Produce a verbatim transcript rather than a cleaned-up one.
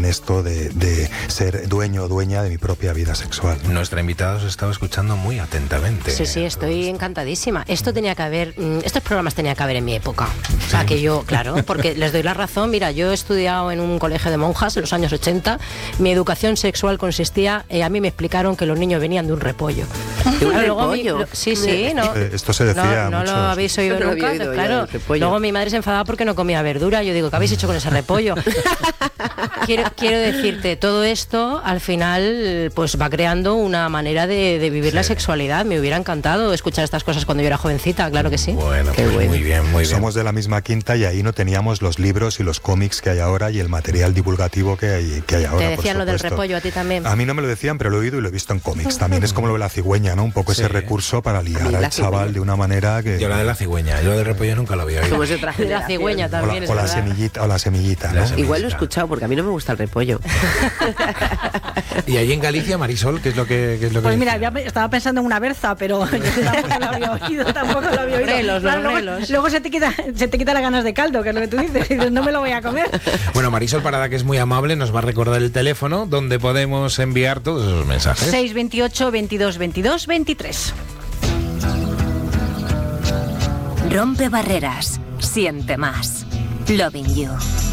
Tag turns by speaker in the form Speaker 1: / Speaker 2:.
Speaker 1: en esto de, de ser dueño o dueña de mi propia vida sexual.
Speaker 2: Nuestra invitada os estaba escuchando muy atentamente.
Speaker 3: Sí, sí, estoy encantadísima. Esto tenía que haber, estos programas tenía que haber en mi época. O sea, que yo, claro, porque les doy la razón. Mira, yo he estudiado en un colegio de monjas en los años ochenta. Mi educación sexual consistía, eh, a mí me explicaron que los niños venían de un repollo.
Speaker 4: ¿De un
Speaker 3: Luego
Speaker 4: repollo?
Speaker 3: Mi, lo, sí, sí, no.
Speaker 1: Eh, Esto se decía
Speaker 3: No, no
Speaker 1: mucho.
Speaker 3: lo habéis oído
Speaker 4: No lo
Speaker 3: nunca.
Speaker 4: había oído
Speaker 3: Claro.
Speaker 4: yo,
Speaker 3: Luego mi madre se enfadaba porque no comía verdura. Yo digo, ¿qué habéis hecho con ese repollo? quiero, quiero decirte, todo esto al final pues va creando una manera de, de vivir
Speaker 2: Sí.
Speaker 3: la sexualidad. Me hubiera encantado escuchar estas cosas cuando yo era jovencita, claro que sí.
Speaker 2: Bueno,
Speaker 4: Qué
Speaker 2: pues
Speaker 4: bueno.
Speaker 2: muy bien, muy bien.
Speaker 1: Somos de la misma quinta y ahí no teníamos los libros y los cómics que hay ahora y el material divulgativo que hay, que hay ahora.
Speaker 3: Te decían
Speaker 1: por
Speaker 3: lo del
Speaker 1: supuesto.
Speaker 3: repollo a ti también.
Speaker 1: A mí no me lo decían, pero lo he oído y lo he visto en cómics. También es como lo de la cigüeña, ¿no? Un poco
Speaker 2: Sí.
Speaker 1: ese recurso para
Speaker 4: A mí
Speaker 1: liar
Speaker 4: la
Speaker 1: al chaval
Speaker 4: cigüeña.
Speaker 1: de una manera que...
Speaker 2: Yo la de la cigüeña, yo lo del repollo nunca lo había oído.
Speaker 4: Somos de otra
Speaker 3: De la
Speaker 4: generación.
Speaker 3: cigüeña
Speaker 1: o la,
Speaker 3: también, es
Speaker 1: o la
Speaker 3: verdad.
Speaker 1: semillita, o la semillita,
Speaker 2: La
Speaker 1: ¿no?
Speaker 2: semilla.
Speaker 4: Igual lo he escuchado porque a mí no me gusta el repollo.
Speaker 2: Y allí en Galicia, Marisol, ¿qué es lo que, qué es lo que
Speaker 5: Pues mira,
Speaker 2: decía?
Speaker 5: había- estaba pensando en una berza, pero yo tampoco lo había oído, tampoco lo había oído.
Speaker 3: Relos, los
Speaker 5: luego,
Speaker 3: relos.
Speaker 5: luego se te quita, se te quita las ganas de caldo, que es lo que tú dices, y dices, no me lo voy a comer.
Speaker 2: Bueno, Marisol Parada, que es muy amable, nos va a recordar el teléfono donde podemos enviar todos esos mensajes.
Speaker 5: seis veintiocho, veintidós, veintidós, veintitrés.
Speaker 6: Rompe barreras, siente más. Loving You.